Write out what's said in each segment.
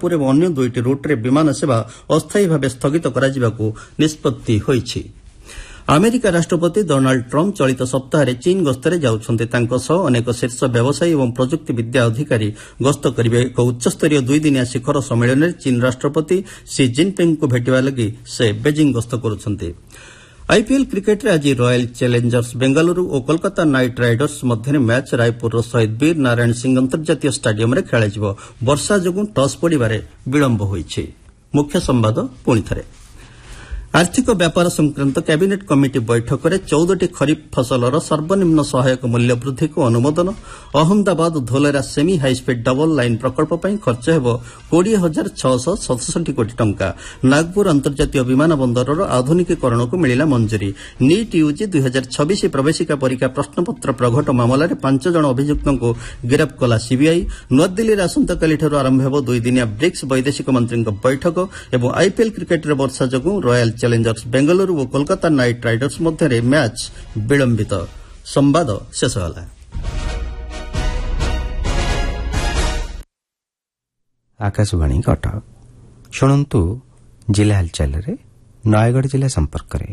Singapore ଏବଂ ଅନ୍ୟ 2ଟି ରୁଟ୍ରେ ବିମାନ ସେବା ଅସ୍ଥାୟୀ ଭାବେ ସ୍ଥଗିତ କରାଯିବାକୁ ନିଷ୍ପତ୍ତି ହୋଇଛି। ଆମେରିକା ରାଷ୍ଟ୍ରପତି ଡୋନାଲ୍ଡ ଟ୍ରମ୍ପ ଚଳିତ ସପ୍ତାହରେ ଚୀନ ଗସ୍ତରେ ଯାଉଛନ୍ତି। ତାଙ୍କ ସହ ଅନେକ ଶୀର୍ଷ ବ୍ୟବସାୟୀ ଏବଂ ପ୍ରଯୁକ୍ତି ବିଦ୍ୟା ଅଧିକାରୀ ଗସ୍ତ କରିବେ। ଏକ ଉଚ୍ଚସ୍ତରୀୟ 2-ଦିନିଆ ଶିଖର ସମ୍ମିଳନୀରେ ଚୀନ ରାଷ୍ଟ୍ରପତି ସି ଜିନ୍ପିଙ୍ଗ୍ଙ୍କୁ ଭେଟିବା ଲାଗି ସେ ବେଜିଂ ଗସ୍ତ କରୁଛନ୍ତି। ଆଇପିଏଲ୍ କ୍ରିକେଟ୍ରେ ଆଜି ରୟାଲ୍ ଚ୍ୟାଲେଞ୍ଜର୍ସ ବେଙ୍ଗାଲୁରୁ ଓ କୋଲକାତା ନାଇଟ୍ ରାଇଡର୍ସ ମଧ୍ୟରେ ମ୍ୟାଚ୍ ରାୟପୁରର ଶହୀଦ ବୀର ନାରାୟଣ ସିଂ ଅନ୍ତର୍ଜାତୀୟ ଷ୍ଟାଡିୟମ୍ରେ ଖେଳାଯିବ। ବର୍ଷା ଯୋଗୁଁ ଟସ୍ ପଡ଼ିବାରେ ବିଳମ୍ବ ହୋଇଛି। ମୁଖ୍ୟ ସମ୍ବାଦ ପୁଣିଥରେ। ଆର୍ଥିକ ବ୍ୟାପାର ସଂକ୍ରାନ୍ତ କ୍ୟାବିନେଟ୍ କମିଟି ବୈଠକରେ 14ଟି ଖରିଫ୍ ଫସଲର ସର୍ବନିମ୍ନ ସହାୟକ ମୂଲ୍ୟ ବୃଦ୍ଧିକୁ ଅନୁମୋଦନ। Ahmedabad Dholera semi high speed double line ପ୍ରକଳ୍ପ ପାଇଁ ଖର୍ଚ୍ଚ ହେବ 20,667 କୋଟି ଟଙ୍କା। ନାଗପୁର ଅନ୍ତର୍ଜାତୀୟ ବିମାନ ବନ୍ଦରର ଆଧୁନିକୀକରଣକୁ ମିଳିଲା ମଞ୍ଜୁରୀ। ନିଟ୍ ୟୁଜି 2026 ପ୍ରବେଶିକା ପରୀକ୍ଷା ପ୍ରଶ୍ନପତ୍ର ପ୍ରଘଟ ମାମଲାରେ 5 ଜଣ ଅଭିଯୁକ୍ତଙ୍କୁ ଗିରଫ କଲା ସିବିଆଇ। ନୂଆଦିଲ୍ଲୀରେ ଆସନ୍ତାକାଲିଠାରୁ ଆରମ୍ଭ ହେବ 2-ଦିନିଆ ବ୍ରିକ୍ସ ବୈଦେଶିକ ମନ୍ତ୍ରୀଙ୍କ ବୈଠକ ଏବଂ ଆଇପିଏଲ୍ କ୍ରିକେଟ୍ରେ ବର୍ଷା ଯୋଗୁଁ ରୟାଲ୍ ଚ୍ୟାଲେଞ୍ଜର୍ସ ବେଙ୍ଗାଲୁରୁ ଓ କୋଲକାତା ନାଇଟ୍ ରାଇଡର୍ସ ମଧ୍ୟରେ ମ୍ୟାଚ୍ ବିଳମ୍ବିତ। ସମ୍ବାଦ ଶେଷ ହେଲା। ଆକାଶବାଣୀ କଟକ। ଶୁଣନ୍ତୁ ଜିଲ୍ଲା ହାଲଚାଲରେ ନୟାଗଡ଼ ଜିଲ୍ଲା ସମ୍ପର୍କରେ।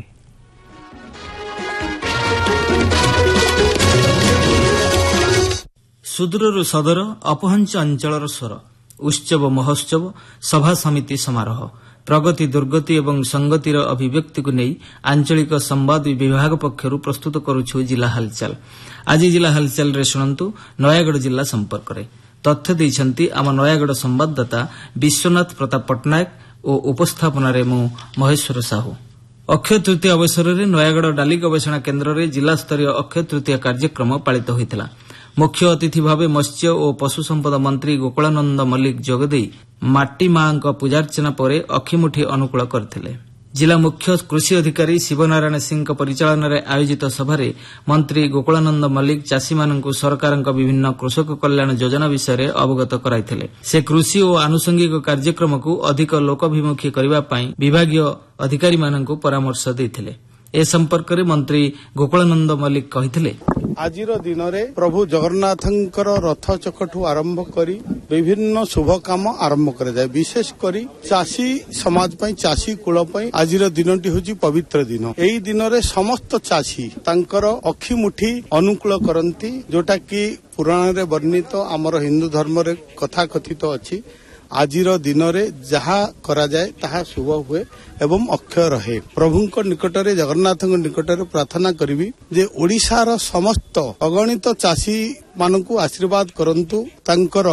ସୁଦୂରରୁ ସଦର ଅପହଞ୍ଚ ଅଞ୍ଚଳର ସ୍ୱର ଉତ୍ସବ ମହୋତ୍ସବ ସଭା ସମିତି ସମାରୋହ ପ୍ରଗତି ଦୁର୍ଗତି ଏବଂ ସଂଗତିର ଅଭିବ୍ୟକ୍ତିକୁ ନେଇ ଆଞ୍ଚଳିକ ସମ୍ବାଦ ବିଭାଗ ପକ୍ଷରୁ ପ୍ରସ୍ତୁତ କରୁଛୁ ଜିଲ୍ଲା ହାଲଚାଲ। ଆଜି ଜିଲ୍ଲା ହାଲଚାଲରେ ଶୁଣନ୍ତୁ ନୟାଗଡ଼ ଜିଲ୍ଲା ସମ୍ପର୍କରେ। ତଥ୍ୟ ଦେଇଛନ୍ତି ଆମ ନୟାଗଡ଼ ସମ୍ବାଦଦାତା ବିଶ୍ୱନାଥ ପ୍ରତାପ ପଟ୍ଟନାୟକ ଓ ଉପସ୍ଥାପନାରେ ମୁଁ ମହେଶ୍ୱର ସାହୁ। ଅକ୍ଷୟ ତୃତୀୟ ଅବସରରେ ନୟାଗଡ଼ ଡାଲି ଗବେଷଣା କେନ୍ଦ୍ରରେ ଜିଲ୍ଲାସ୍ତରୀୟ ଅକ୍ଷୟ ତୃତୀୟ କାର୍ଯ୍ୟକ୍ରମ ପାଳିତ ହୋଇଥିଲା। ମୁଖ୍ୟ ଅତିଥି ଭାବେ ମତ୍ସ୍ୟ ଓ ପଶୁ ସମ୍ପଦ ମନ୍ତ୍ରୀ ଗୋକୁଳାନନ୍ଦ ମଲ୍ଲିକ ଯୋଗଦେଇ ମାଟି ମାଙ୍କ ପୂଜାର୍ଚ୍ଚନା ପରେ ଅକ୍ଷିମୁଠି ଅନୁକୂଳ କରିଥିଲେ। ଜିଲ୍ଲା ମୁଖ୍ୟ କୃଷି ଅଧିକାରୀ ଶିବନାରାୟଣ ସିଂଙ୍କ ପରିଚାଳନାରେ ଆୟୋଜିତ ସଭାରେ ମନ୍ତ୍ରୀ ଗୋକୁଳାନନ୍ଦ ମଲ୍ଲିକ ଚାଷୀମାନଙ୍କୁ ସରକାରଙ୍କ ବିଭିନ୍ନ କୃଷକ କଲ୍ୟାଣ ଯୋଜନା ବିଷୟରେ ଅବଗତ କରାଇଥିଲେ। ସେ କୃଷି ଓ ଆନୁଷଙ୍ଗିକ କାର୍ଯ୍ୟକ୍ରମକୁ ଅଧିକ ଲୋକଭିମୁଖୀ କରିବା ପାଇଁ ବିଭାଗୀୟ ଅଧିକାରୀମାନଙ୍କୁ ପରାମର୍ଶ ଦେଇଥିଲେ। ଏ ସମ୍ପର୍କରେ ମନ୍ତ୍ରୀ ଗୋକୁଳାନନ୍ଦ ମଲ୍ଲିକ କହିଥିଲେ, ଆଜିର ଦିନରେ ପ୍ରଭୁ ଜଗନ୍ନାଥଙ୍କର ରଥ ଚକଠୁ ଆରମ୍ଭ କରି ବିଭିନ୍ନ ଶୁଭ କାମ ଆରମ୍ଭ କରାଯାଏ। ବିଶେଷ କରି ଚାଷୀ ସମାଜ ପାଇଁ, ଚାଷୀ କୂଳ ପାଇଁ ଆଜିର ଦିନଟି ହେଉଛି ପବିତ୍ର ଦିନ। ଏହି ଦିନରେ ସମସ୍ତ ଚାଷୀ ତାଙ୍କର ଅକ୍ଷିମୁଠି ଅନୁକୂଳ କରନ୍ତି, ଯୋଉଟା କି ପୁରାଣରେ ବର୍ଣ୍ଣିତ, ଆମର ହିନ୍ଦୁ ଧର୍ମରେ କଥା କଥିତ ଅଛି। ଆଜିର ଦିନରେ ଯାହା କରାଯାଏ ତାହା ଶୁଭ ହୁଏ ଏବଂ ଅକ୍ଷୟ ରହେ। ପ୍ରଭୁଙ୍କ ନିକଟରେ, ଜଗନ୍ନାଥଙ୍କ ନିକଟରେ ପ୍ରାର୍ଥନା କରିବି ଯେ ଓଡ଼ିଶାର ସମସ୍ତ ଅଗଣିତ ଚାଷୀ ମାନଙ୍କୁ ଆଶୀର୍ବାଦ କରନ୍ତୁ, ତାଙ୍କର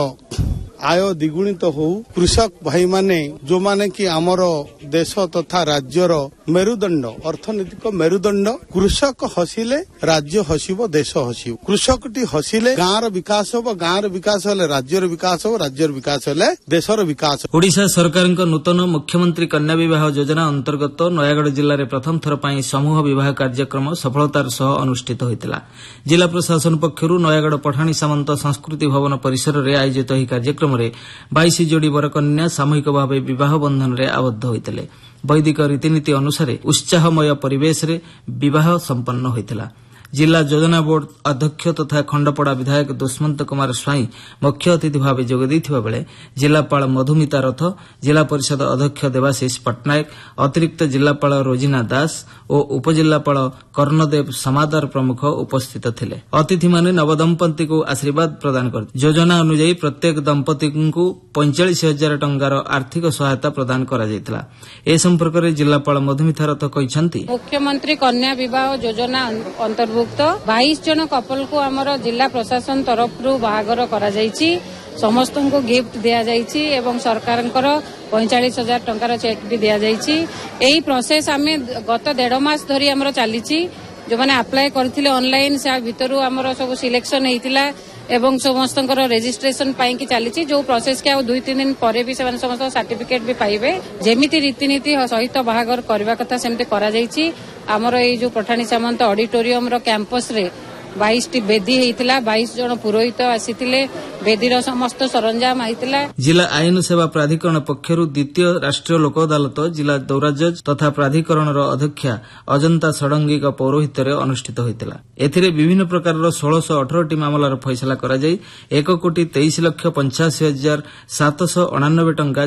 ଆୟ ଦ୍ୱିଗୁଣିତ ହଉ। କୃଷକ ଭାଇମାନେ ଯୋଉମାନେ କି ଆମର ଦେଶ ତଥା ରାଜ୍ୟର ମେରୁଦଣ୍ଡ, ଅର୍ଥନୈତିକ ମେରୁଦଣ୍ଡ, କୃଷକ ହସିଲେ ରାଜ୍ୟ ହସିବ, ଦେଶ ହସିବ। କୃଷକଟି ହସିଲେ ଗାଁର ବିକାଶ ହେବ, ଗାଁର ବିକାଶ ହେଲେ ରାଜ୍ୟର ବିକାଶ ହେବ, ରାଜ୍ୟର ବିକାଶ ହେଲେ ଦେଶର ବିକାଶ। ଓଡ଼ିଶା ସରକାରଙ୍କ ନୂତନ ମୁଖ୍ୟମନ୍ତ୍ରୀ କନ୍ୟା ବିବାହ ଯୋଜନା ଅନ୍ତର୍ଗତ ନୟାଗଡ଼ ଜିଲ୍ଲାରେ ପ୍ରଥମ ଥର ପାଇଁ ସମୂହ ବିବାହ କାର୍ଯ୍ୟକ୍ରମ ସଫଳତାର ସହ ଅନୁଷ୍ଠିତ ହୋଇଥିଲା। ଜିଲ୍ଲା ପ୍ରଶାସନ ପକ୍ଷରୁ ନୟାଗଡ଼ ପଠାଣି ସାମନ୍ତ ସଂସ୍କୃତି ଭବନ ପରିସରରେ ଆୟୋଜିତ ଏହି କାର୍ଯ୍ୟକ୍ରମରେ 22 ଯୋଡ଼ି ବରକନ୍ୟା ସାମୂହିକ ଭାବେ ବିବାହ ବନ୍ଧନରେ ଆବଦ୍ଧ ହୋଇଥିଲେ। ବୈଦିକ ରୀତିନୀତି ଅନୁସାରେ ଉତ୍ସାହମୟ ପରିବେଶରେ ବିବାହ ସମ୍ପନ୍ନ ହୋଇଥିଲା। ଜିଲ୍ଲା ଯୋଜନା ବୋର୍ଡ ଅଧ୍ୟକ୍ଷ ତଥା ଖଣ୍ଡପଡ଼ା ବିଧାୟକ ଦୁଷ୍ମନ୍ତ କୁମାର ସ୍ୱାଇଁ ମୁଖ୍ୟ ଅତିଥି ଭାବେ ଯୋଗ ଦେଇଥିବା ବେଳେ ଜିଲ୍ଲାପାଳ ମଧୁମିତା ରଥ, ଜିଲ୍ଲା ପରିଷଦ ଅଧ୍ୟକ୍ଷ ଦେବାଶିଷ ପଟ୍ଟନାୟକ, ଅତିରିକ୍ତ ଜିଲ୍ଲାପାଳ ରୋଜିନା ଦାସ ଓ ଉପଜିଲ୍ଲାପାଳ କର୍ଣ୍ଣଦେବ ସମାଦାର ପ୍ରମୁଖ ଉପସ୍ଥିତ ଥିଲେ। ଅତିଥିମାନେ ନବଦମ୍ପତିଙ୍କୁ ଆଶୀର୍ବାଦ ପ୍ରଦାନ କରିଥିଲେ। ଯୋଜନା ଅନୁଯାୟୀ ପ୍ରତ୍ୟେକ ଦମ୍ପତିଙ୍କୁ 45,000 ଟଙ୍କାର ଆର୍ଥିକ ସହାୟତା ପ୍ରଦାନ କରାଯାଇଥିଲା। ଏ ସମ୍ପର୍କରେ ଜିଲ୍ଲାପାଳ ମଧୁମିତା ରଥ କହିଛନ୍ତି, ମୁଖ୍ୟମନ୍ତ୍ରୀ କନ୍ୟା ବିବାହ ଯୋଜନା ଅନ୍ତର୍ଭୁକ୍ତ 22 ଜଣ କପଲକୁ ଆମର ଜିଲ୍ଲା ପ୍ରଶାସନ ତରଫରୁ ବାହାଘର କରାଯାଇଛି। ସମସ୍ତଙ୍କୁ ଗିଫ୍ଟ ଦିଆଯାଇଛି ଏବଂ ସରକାରଙ୍କର 45,000 ଟଙ୍କାର ଚେକ୍ ବି ଦିଆଯାଇଛି। ଏହି ପ୍ରୋସେସ ଆମେ ଗତ 1.5 ମାସ ଧରି ଆମର ଚାଲିଛି। ଯେଉଁମାନେ ଆପ୍ଲାଏ କରିଥିଲେ ଅନଲାଇନ, ସେ ଭିତରୁ ଆମର ସବୁ ସିଲେକ୍ସନ ହେଇଥିଲା ଏବଂ ସମସ୍ତଙ୍କର ରେଜିଷ୍ଟ୍ରେସନ ପାଇଁକି ଚାଲିଛି। ଯୋଉ ପ୍ରୋସେସ କି ଆଉ 2-3 ଦିନ ପରେ ବି ସେମାନେ ସମସ୍ତ ସାର୍ଟିଫିକେଟ ବି ପାଇବେ। ଯେମିତି ରୀତିନୀତି ସହିତ ବାହାଘର କରିବା କଥା ସେମିତି କରାଯାଇଛି। ଆମର ଏଇ ଯୋଉ ପଠାଣି ସାମନ୍ତ ଅଡିଟୋରିୟମର କ୍ୟାମ୍ପସରେ 22ଟି ବେଦୀ ହେଇଥିଲା। 22 ଜଣ ପୁରୋହିତ ଆସିଥିଲେ। ବେଦୀର ସମସ୍ତ ସରଞ୍ଜାମ ହେଇଥିଲା। ଜିଲ୍ଲା ଆଇନ ସେବା ପ୍ରାଧିକରଣ ପକ୍ଷରୁ ଦ୍ୱିତୀୟ ରାଷ୍ଟ୍ରୀୟ ଲୋକ ଅଦାଲତ ଜିଲ୍ଲା ଦୌରାଜଜ ତଥା ପ୍ରାଧିକରଣର ଅଧ୍ୟକ୍ଷା ଅଜନ୍ତା ଷଡଙ୍ଗୀଙ୍କ ପୌରୋହିତ୍ୟରେ ଅନୁଷ୍ଠିତ ହୋଇଥିଲା। ଏଥିରେ ବିଭିନ୍ନ ପ୍ରକାରର 1618ଟି ମାମଲାର ଫଇସଲା କରାଯାଇ 1,23,85,799 ଟଙ୍କା